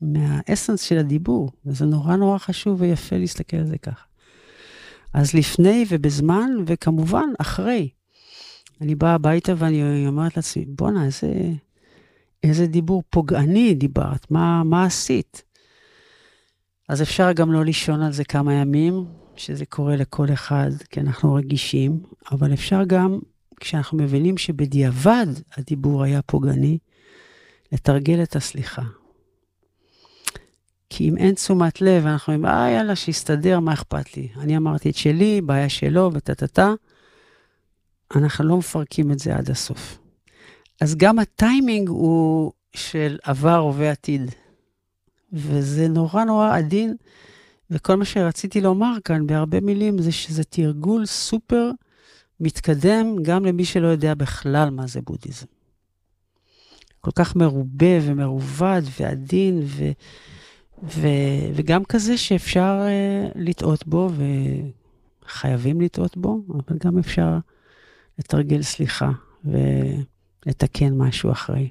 מהאסנס של הדיבור, וזה נורא נורא חשוב ויפה להסתכל על זה ככה. אז לפני ובזמן, וכמובן אחרי. אני באה הביתה ואני אומרת לעצמי, בונה, איזה דיבור פוגעני דיברת, מה עשית? אז אפשר גם לא לישון על זה כמה ימים, שזה קורה לכל אחד, כי אנחנו רגישים, אבל אפשר גם, כשאנחנו מבינים שבדיעבד הדיבור היה פוגעני, לתרגל את הסליחה. כי אם אין תשומת לב, אנחנו אומרים, יאללה, שיסתדר, מה אכפת לי? אני אמרתי את שלי, בעיה שלו, ותתתה, אנחנו לא מפרקים את זה עד הסוף. אז גם הטיימינג הוא של עבר, הווה, עתיד. וזה נורא נורא עדין, וכל מה שרציתי לומר כאן בהרבה מילים, זה שזה תרגול סופר מתקדם, גם למי שלא יודע בכלל מה זה בודהיזם. כל כך מרובה ומרובד ועדין, וגם כזה שאפשר לטעות בו, וחייבים לטעות בו, אבל גם אפשר לתרגל סליחה, ולתקן משהו אחרי.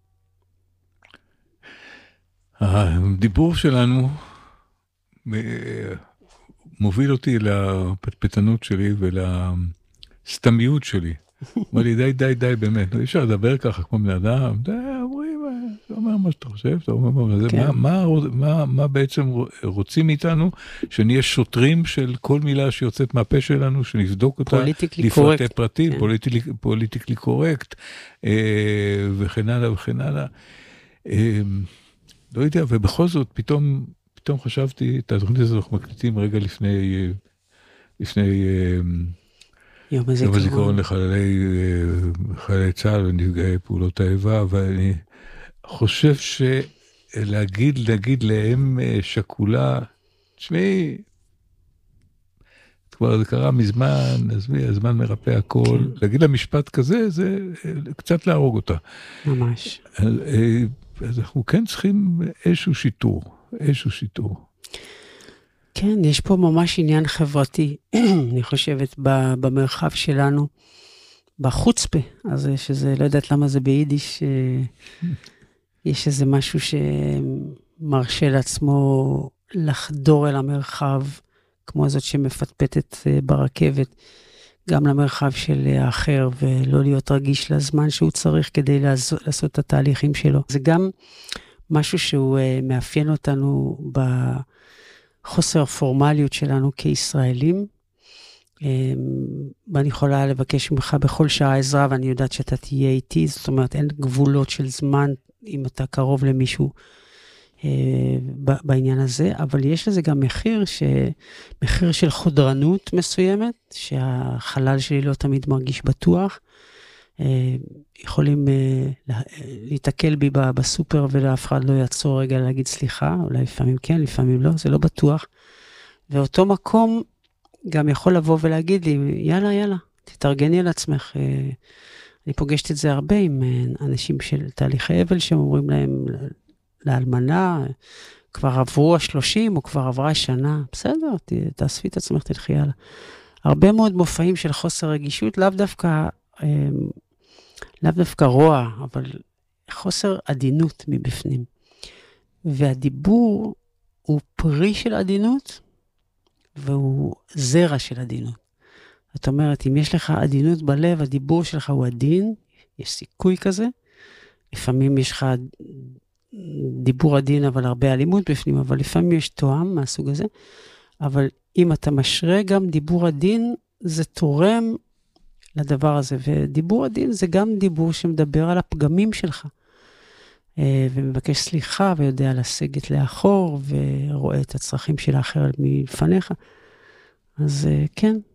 הדיבור שלנו מוביל אותי לפטפטנות שלי ולסתמיות שלי. אומר לי, די, באמת. אי אפשר לדבר ככה כמו בני אדם. אומרים, אתה אומר מה שאתה חושב, אתה אומר, מה בעצם רוצים מאיתנו? שנהיה שוטרים של כל מילה שיוצאת מהפה שלנו, שנבדוק אותה. פוליטיקלי קורקט. לפרטי פרטים, פוליטיקלי קורקט, וכן הלאה וכן הלאה. לא יודע, ובכל זאת, פתאום חשבתי, את התוכנית הזאת אנחנו מקליטים רגע לפני יום הזיכרון לחללי צה"ל ונפגעי פעולות האיבה, ואני חושב להגיד להם שכולה, תשמעי, כבר זה קרה מזמן, הזמן מרפא הכל, להגיד לה משפט כזה, זה קצת להרוג אותה. ממש. אז אנחנו כן צריכים איזשהו שיטור. כן, יש פה ממש עניין חברתי, אני חושבת, במרחב שלנו, בחוצפה, אז שזה, לא יודעת למה זה ביידיש, יש איזה משהו שמרשה לעצמו לחדור אל המרחב, כמו זאת שמפטפטת ברכבת, גם למרחב של האחר, ולא להיות רגיש לזמן שהוא צריך כדי לעשות את התהליכים שלו. זה גם משהו שהוא מאפיין אותנו בחוסר פורמליות שלנו כישראלים, ואני יכולה לבקש ממך בכל שעה עזרה, ואני יודעת שאתה תהיה איתי, זאת אומרת, אין גבולות של זמן אם אתה קרוב למישהו בעניין הזה, אבל יש לזה גם מחיר של חודרנות מסוימת, שהחלל שלי לא תמיד מרגיש בטוח, יכולים להתקל בי בסופר, ולאף אחד לא יעצור רגע להגיד סליחה, אולי לפעמים כן, לפעמים לא, זה לא בטוח, ואותו מקום גם יכול לבוא ולהגיד לי, יאללה, תתארגני על עצמך, אני פוגשת את זה הרבה עם אנשים של תהליכי אבל, שאומרים להם, לאלמנה, כבר עברו 30 או כבר עברה שנה, בסדר, תאספי את עצמך, תלכי הלאה. הרבה מאוד מופעים של חוסר רגישות, לאו דווקא רוע, אבל חוסר עדינות מבפנים. והדיבור הוא פרי של עדינות, והוא זרע של עדינות. זאת אומרת, אם יש לך עדינות בלב, הדיבור שלך הוא עדין, יש סיכוי כזה, לפעמים יש לך דיבור עדין, אבל הרבה אלימות בפנים, אבל לפעמים יש תואם מהסוג הזה, אבל אם אתה משרה גם דיבור עדין, זה תורם לדבר הזה, ודיבור עדין זה גם דיבור שמדבר על הפגמים שלך, ומבקש סליחה, ויודע לסגת לאחור, ורואה את הצרכים של האחר מלפניך, אז כן,